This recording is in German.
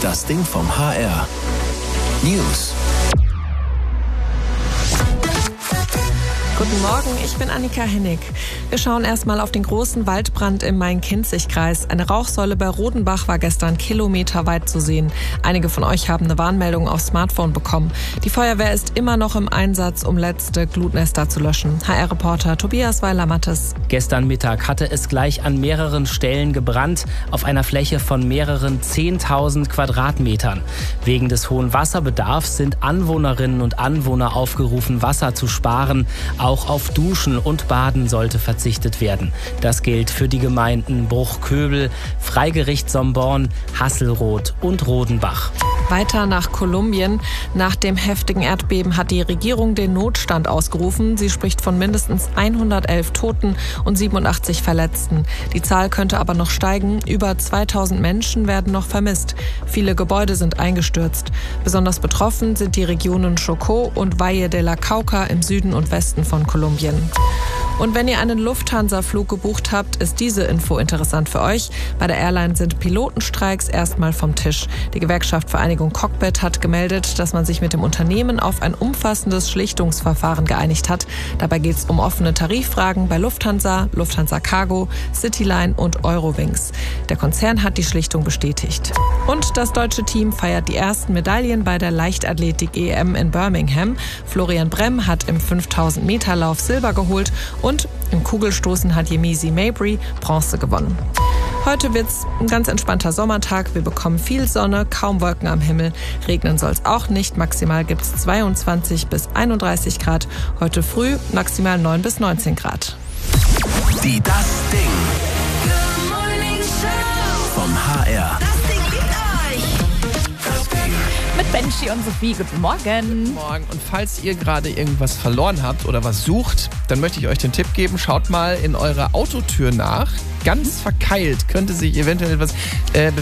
Das Ding vom HR. News. Guten Morgen, ich bin Annika Hennig. Wir schauen erstmal auf den großen Waldbrand im Main-Kinzig-Kreis. Eine Rauchsäule bei Rodenbach war gestern kilometerweit zu sehen. Einige von euch haben eine Warnmeldung aufs Smartphone bekommen. Die Feuerwehr ist immer noch im Einsatz, um letzte Glutnester zu löschen. HR-Reporter Tobias Weiler-Mattes. Gestern Mittag hatte es gleich an mehreren Stellen gebrannt, auf einer Fläche von mehreren 10.000 Quadratmetern. Wegen des hohen Wasserbedarfs sind Anwohnerinnen und Anwohner aufgerufen, Wasser zu sparen. Auch auf Duschen und Baden sollte verzichtet werden. Das gilt für die Gemeinden Bruchköbel, Freigericht Somborn, Hasselroth und Rodenbach. Weiter nach Kolumbien. Nach dem heftigen Erdbeben hat die Regierung den Notstand ausgerufen. Sie spricht von mindestens 111 Toten und 87 Verletzten. Die Zahl könnte aber noch steigen. Über 2000 Menschen werden noch vermisst. Viele Gebäude sind eingestürzt. Besonders betroffen sind die Regionen Chocó und Valle de la Cauca im Süden und Westen von Kolumbien. Und wenn ihr einen Lufthansa-Flug gebucht habt, ist diese Info interessant für euch. Bei der Airline sind Pilotenstreiks erstmal vom Tisch. Die Gewerkschaft Vereinigung Cockpit hat gemeldet, dass man sich mit dem Unternehmen auf ein umfassendes Schlichtungsverfahren geeinigt hat. Dabei geht es um offene Tariffragen bei Lufthansa, Lufthansa Cargo, Cityline und Eurowings. Der Konzern hat die Schlichtung bestätigt. Und das deutsche Team feiert die ersten Medaillen bei der Leichtathletik-EM in Birmingham. Florian Bremm hat im 5000-Meter-Lauf Silber geholt und im Kugelstoßen hat Yemisi Mabry Bronze gewonnen. Heute wird's ein ganz entspannter Sommertag. Wir bekommen viel Sonne, kaum Wolken am Himmel. Regnen soll's auch nicht. Maximal gibt's 22 bis 31 Grad. Heute früh maximal 9 bis 19 Grad. Die Das Ding. Good Morning Show. Vom HR. Das Ding liebt euch. Das Ding. Mit Benji und Sophie, guten Morgen. Morgen. Und falls ihr gerade irgendwas verloren habt oder was sucht, dann möchte ich euch den Tipp geben, schaut mal in eurer Autotür nach. Ganz verkeilt könnte sich eventuell etwas